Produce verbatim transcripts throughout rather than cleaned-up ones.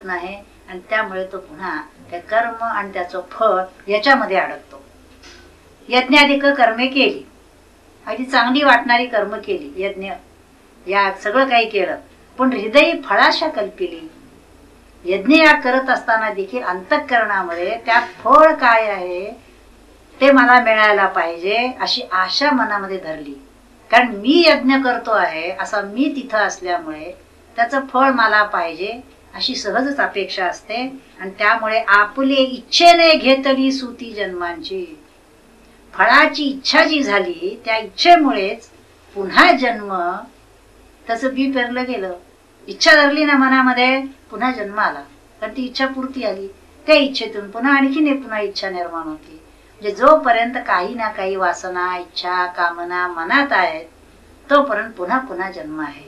नाही आणि त्यामुळे तो पुन्हा त्या कर्म आणि त्याचं फळ याच्यामध्ये अडकतो. यज्ञाधिक कर्मे केली, अगदी चांगली वाटणारी कर्म केली, यज्ञ या सगळं काही केलं, पण हृदय फळाशा कल्पिली. यज्ञ या करत असताना देखील अंतःकरणामध्ये त्यात फळ काय आहे ते मला मिळायला पाहिजे अशी आशा मनामध्ये धरली. कारण मी यज्ञ करतो आहे असा मी तिथं असल्यामुळे त्याचं फळ मला पाहिजे अशी सहजच अपेक्षा असते. आणि त्यामुळे आपले इच्छेने घेतली सूती जन्मांची, फळाची इच्छा जी झाली त्या इच्छेमुळेच पुन्हा जन्म, तसं बी पेरलं गेलं. इच्छा धरली ना मनामध्ये, पुन्हा जन्म आला, कारण ती इच्छा पूर्ती आली. त्या इच्छेतून पुन्हा आणखीन पुन्हा इच्छा निर्माण होती. म्हणजे जोपर्यंत काही ना काही वासना, इच्छा, कामना मनात आहेत तोपर्यंत पुन्हा पुन्हा जन्म आहे.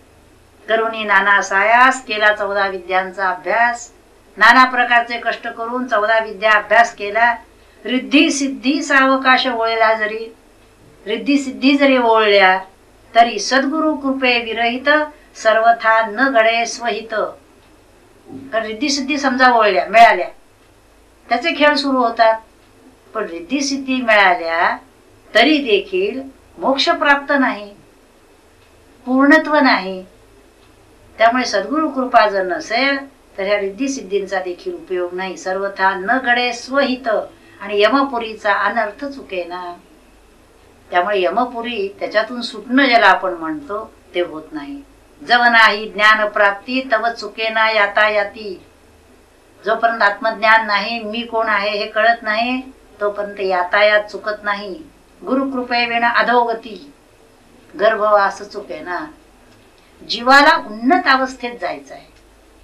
करुणी नाना सायास केला चौदा विद्यांचा अभ्यास, नाना प्रकारचे कष्ट करून चौदा विद्या अभ्यास केला. रिद्धी सिद्धी सावकाश ओळला, जरी रिद्धी सिद्धी जरी ओळल्या तरी सद्गुरु कृपे विरहित सर्वथा न घडे स्वहित. रिद्धी सिद्धी समजा ओळल्या, मिळाल्या, त्याचे खेळ सुरू होतात. पण रिद्धी सिद्धी मिळाल्या तरी देखील मोक्ष प्राप्त नाही, पूर्णत्व नाही. त्यामुळे सद्गुरु कृपा जर नसेल तर ह्या रिद्धी सिद्धींचा देखील उपयोग नाही. सर्वथा न घडे स्वहित, आणि यमपुरीचा अनर्थ चुकेना. त्यामुळे यमपुरी त्याच्यातून सुटणं ज्याला आपण म्हणतो ते होत नाही. जव नाही ज्ञान प्राप्ती तव चुकेना यातायाती. जोपर्यंत आत्मज्ञान नाही, मी कोण आहे हे कळत नाही, तोपर्यंत यातायात चुकत नाही. गुरुकृपे विना अधोगती, गर्भवास चुकेना. जीवाला उन्नत अवस्थेत जायचं आहे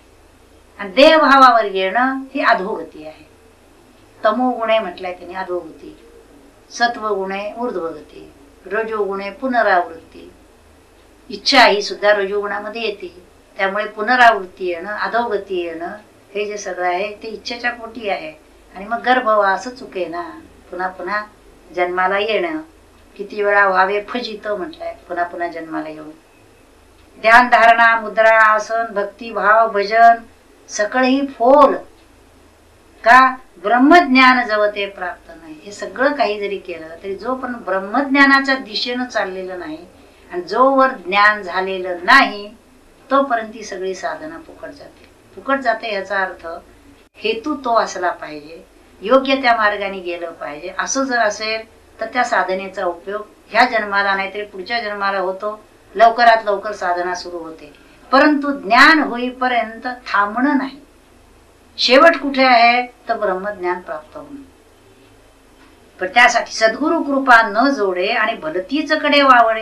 आणि देहभावावर येणं ही अधोगती आहे. तमोगुणे म्हटलंय त्यांनी अधोगती, सत्वगुणे ऊर्ध्वगती, रजोगुणे पुनरावृत्ती. इच्छा ही सुद्धा रजोगुणामध्ये येते. त्यामुळे पुनरावृत्ती येणं, अधोगती येणं हे जे सगळं आहे ते इच्छेच्या पोटी आहे. आणि मग गर्भवास चुकेना, पुन्हा पुन्हा जन्माला येणं. किती वेळा व्हावे फजित म्हटलंय, पुन्हा पुन्हा जन्माला येऊन. ध्यान धारणा मुद्रा आसन भक्ती भाव भजन सकळही फोल का ब्रह्मज्ञान जवते प्राप्त नाही. हे सगळं काही जरी केलं तरी जोपर्यंत ब्रह्मज्ञानाच्या दिशेनं चाललेलं नाही आणि जोवर ज्ञान झालेलं नाही तोपर्यंत ती सगळी साधना फुकट जाते. फुकट जाते याचा अर्थ हेतू तो असला पाहिजे, योग्य त्या मार्गाने गेलं पाहिजे. असं जर असेल तर त्या साधनेचा उपयोग ह्या जन्माला नाहीतरी पुढच्या जन्माला होतो. लवकरात लवकर साधना सुरू होते. परंतु ज्ञान होईपर्यंत थांबणं नाही. शेवट कुठे आहे तर ब्रह्मज्ञान प्राप्त होणं. पण त्यासाठी सद्गुरु कृपा न जोडे आणि भलतीच कडे वावळे.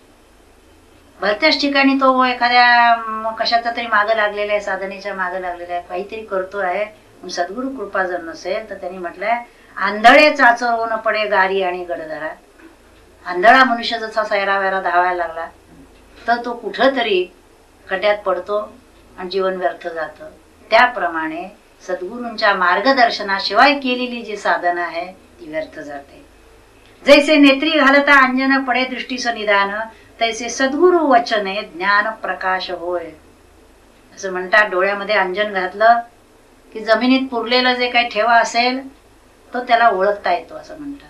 भलत्याच ठिकाणी तो एखाद्या कशाचा तरी मागं लागलेला आहे, साधनेच्या मागं लागलेला आहे, काहीतरी करतो आहे. सद्गुरु कृपा जर नसेल तर त्यांनी म्हटलंय आंधळे चाचरवून पडे गारी आणि गडधरा. आंधळा मनुष्य जसा सैरावैरा धावायला लागला तर तो कुठं तरी खड्ड्यात पडतो आणि जीवन व्यर्थ जातं. त्याप्रमाणे सद्गुरूंच्या मार्गदर्शनाशिवाय केलेली जी साधना आहे ती व्यर्थ जाते. जैसे नेत्री घालता अंजन पडे दृष्टीस निदान, तैसे सद्गुरु वचने ज्ञान प्रकाश होय. असं म्हणतात, डोळ्यामध्ये अंजन घातलं की जमिनीत पुरलेलं जे काही ठेवा असेल तो त्याला ओळखता येतो असं म्हणतात.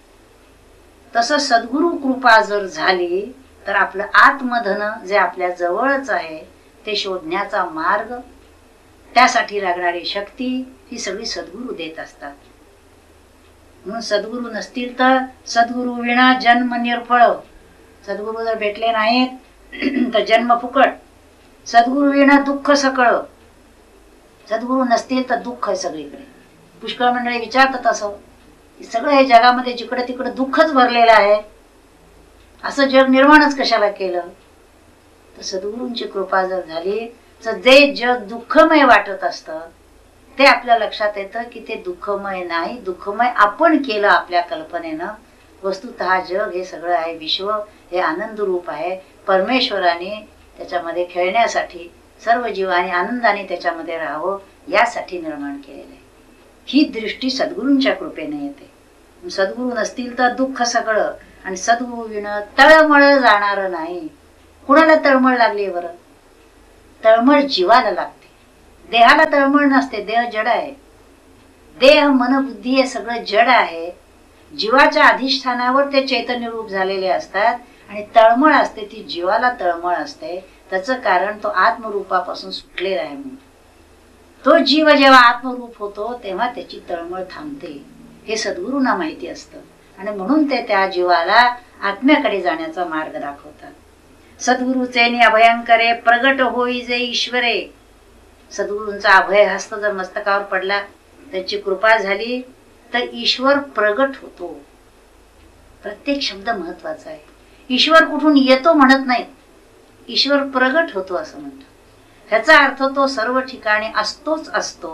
तसं सद्गुरु कृपा जर झाली तर आपलं आत्मधन जे आपल्या जवळच आहे ते शोधण्याचा मार्ग, त्यासाठी लागणारी शक्ती ही सगळी सद्गुरु देत असतात. म्हणून सद्गुरु नसतील तर सद्गुरु विना जन्म निर्फळ. सद्गुरु जर भेटले नाहीत तर जन्म फुकट. सद्गुरु विना दुःख सकळ. सद्गुरु नसतील तर दुःख आहे सगळीकडे. पुष्कळ मंडळी विचारतात असं, सगळं हे जगामध्ये जिकडे तिकडे दुःखच भरलेलं आहे, असं जग निर्माणच कशाला केलं. तर सद्गुरूंची कृपा जर झाली तर जे जग दुःखमय वाटत असतं ते आपल्या लक्षात येतं की ते दुःखमय नाही, दुःखमय आपण केलं आपल्या कल्पनेनं. वस्तुतः जग हे सगळं आहे, विश्व हे आनंद रूप आहे. परमेश्वराने त्याच्यामध्ये खेळण्यासाठी सर्व जीवांनी आनंदाने त्याच्यामध्ये राहावं यासाठी निर्माण केलेलं आहे. ही दृष्टी सद्गुरूंच्या कृपेने येते. सद्गुरू नसतील तर दुःख सगळं, आणि सद्गुरू विना तळमळ जाणार नाही. कुणाला तळमळ लागली बरं? तळमळ जीवाला लागते. देहाला तळमळ नसते, देह जड आहे. देह मन बुद्धी हे सगळं जड आहे. जीवाच्या अधिष्ठानावर ते चैतन्य रूप झालेले असतात आणि तळमळ असते ती जीवाला तळमळ असते. त्याचं कारण तो आत्मरूपापासून सुटलेला आहे म्हणून. तो जीव जेव्हा आत्मरूप होतो तेव्हा त्याची तळमळ थांबते, हे सद्गुरूंना माहिती असतं आणि म्हणून ते त्या जीवाला आत्म्याकडे जाण्याचा मार्ग दाखवतात. सद्गुरूचे नि अभयंकरे प्रगट होई जे ईश्वरे. सद्गुरूंचा अभय हस्त जर मस्तकावर पडला, त्याची कृपा झाली तर ईश्वर प्रगट होतो. प्रत्येक शब्द महत्वाचा आहे. ईश्वर कुठून येतो म्हणत नाही, ईश्वर प्रगट होतो असं म्हणतो. ह्याचा अर्थ तो सर्व ठिकाणी असतोच असतो.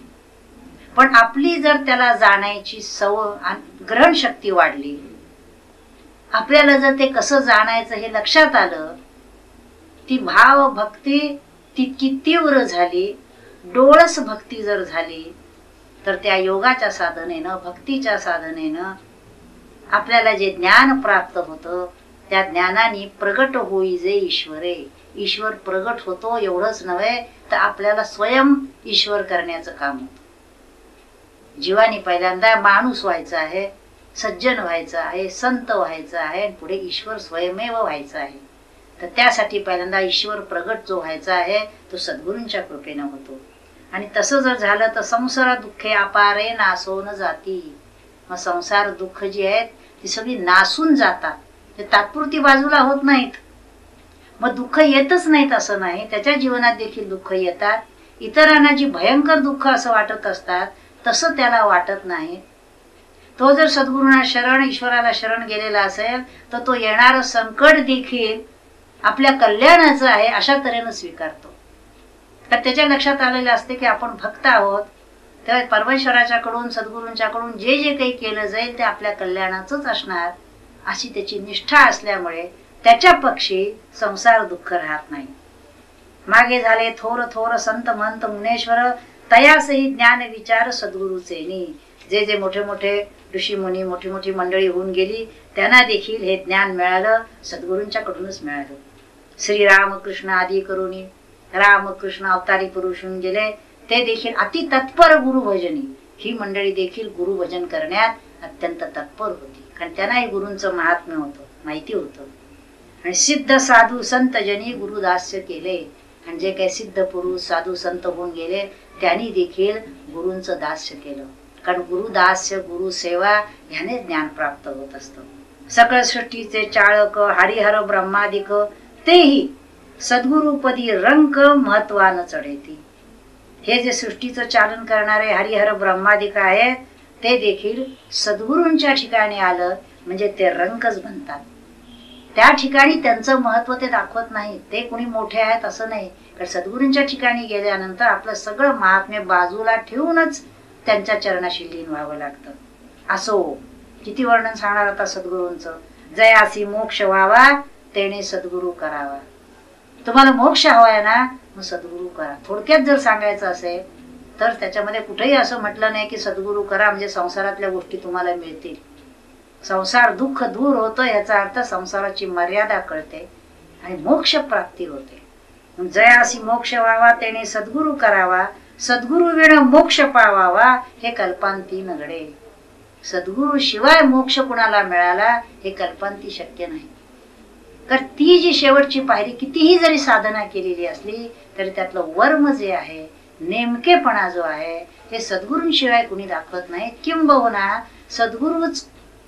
पण आपली जर त्याला जाण्याची सवय ग्रहण शक्ती वाढली, आपल्याला जर ते कसं जाणायचं हे लक्षात आलं, ती भाव भक्ती तितकी तीव्र झाली, डोळस भक्ती जर झाली, तर त्या योगाच्या साधनेनं भक्तीच्या साधनेनं आपल्याला जे ज्ञान प्राप्त होतं त्या ज्ञानाने प्रगट होई जे ईश्वरे. ईश्वर प्रगट होतो. एवढंच नव्हे तर आपल्याला स्वयं ईश्वर करण्याचं काम होतं. जीवानी पहिल्यांदा माणूस व्हायचा आहे, सज्जन व्हायचं आहे, संत व्हायचं आहे, पुढे ईश्वर स्वयमेव व्हायचं आहे. तर त्यासाठी पहिल्यांदा ईश्वर प्रगट जो व्हायचा आहे तो सद्गुरूंच्या कृपेनं होतो. आणि तसं जर झालं तर संसार दुःखे अपारे नासोन जाती. मग संसार दुःख जी आहेत ती सगळी नासून जातात, ते तात्पुरती बाजूला होत नाहीत. मग दुःख येतच नाहीत असं नाही, त्याच्या जीवनात देखील दुःख येतात. इतरांना जी भयंकर दुःख असं वाटत असतात तसं त्याला वाटत नाही. तो जर सद्गुरूंना शरण ईश्वराला शरण गेलेला असेल तर तो येणारं संकट देखील आपल्या कल्याणाचं आहे अशा तऱ्हेनं स्वीकारतो. तर त्याच्या लक्षात आलेलं असते की आपण भक्त आहोत, तर परमेश्वराच्या कडून सद्गुरूंच्या कडून जे जे काही केलं जाईल ते आपल्या कल्याणाचंच असणार अशी त्याची निष्ठा असल्यामुळे त्याच्या पक्षी संसार दुःख राहत नाही. मागे झाले थोर थोर संत महंत मुनेश्वर, तयासही ज्ञान विचार सद्गुरूचे नि. जे जे मोठे मोठे ऋषी मुनी मोठी मोठी मंडळी होऊन गेली त्यांना देखील हे ज्ञान मिळालं, सद्गुरूंच्या कडूनच मिळालं. श्री रामकृष्ण आदी करुणी रामकृष्ण अवतारी पुरुष होऊन गेले, ते देखील अति तत्पर गुरु भजनी. ही मंडळी देखील गुरु भजन करण्यात अत्यंत तत्पर होती, कारण त्यांनाही गुरूंचं महात्म्य होतं, माहिती होतं. आणि सिद्ध साधू संत जनी गुरुदास्य केले. आणि जे काही सिद्ध पुरुष साधू संत होऊन गेले त्यांनी देखील गुरूंचं दास्य केलं, कारण गुरुदास्य गुरु सेवा ह्याने ज्ञान प्राप्त होत असतं. सकळ सृष्टीचे चाळक हरिहर ब्रह्मादिक तेही सद्गुरुपदी रंक महत्वान चढेती. हे जे सृष्टीचं चालन करणारे हरिहर ब्रह्मादिक आहेत ते देखील सद्गुरूंच्या ठिकाणी आलं म्हणजे ते रंकच बनतात. त्या ठिकाणी त्यांचं महत्व ते दाखवत नाही, ते कोणी मोठे आहेत असं नाही, कारण सद्गुरूंच्या ठिकाणी गेल्यानंतर आपलं सगळं महात्म्य बाजूला ठेवूनच त्यांच्या चरणाशी लीन व्हावं लागतं. असो किती वर्णन सांगणार आता सद्गुरूंचं. जयासी मोक्ष व्हावा तेने सद्गुरू करावा. तुम्हाला मोक्ष हवाय ना, मग सद्गुरू करा. थोडक्यात जर सांगायचं असेल तर त्याच्यामध्ये कुठेही असं म्हटलं नाही की सद्गुरू करा म्हणजे संसारातल्या गोष्टी तुम्हाला मिळतील. संसार दुःख दूर होतं याचा अर्थ संसाराची मर्यादा कळते आणि मोक्ष प्राप्ती होते. जयासी मोक्ष व्हावा त्याने सद्गुरू करावा, सद्गुरू विण मोक्ष पावावा हे कल्पांती नगडे. सद्गुरू शिवाय मोक्ष कुणाला मिळाला हे कल्पांती शक्य नाही. तर ती जी शेवटची पायरी कितीही जरी साधना केलेली असली तरी त्यातलं वर्म जे आहे, नेमकेपणा जो आहे हे सद्गुरूंशिवाय कुणी दाखवत नाही. किंबहुना सद्गुरूच,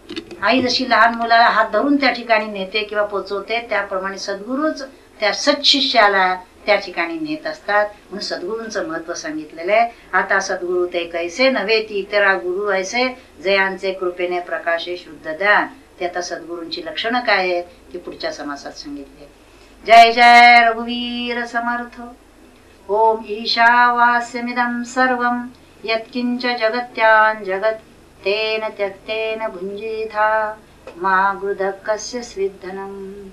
आई जशी लहान मुलाला हात धरून त्या ठिकाणी नेते किंवा पोचवते त्याप्रमाणे सद्गुरूच त्या सत्शिष्याला त्या ठिकाणी नेत असतात. म्हणून सद्गुरूंचं महत्व सांगितलेलं आहे. आता सद्गुरू ते कैसे नव्हे ती इतरा गुरु ऐसे, जयांचे कृपेने प्रकाशे शुद्ध दान. ते आता सद्गुरूंची लक्षणं काय आहेत ती पुढच्या समासात सांगितले. जय जय रघुवीर समर्थ. ओम ईशावास्यमिदं सर्वं यत्किंच जगत्यां जगत् तेन त्यक्तेन भुञ्जीथा मा गृधः कस्य स्विद्धनम्.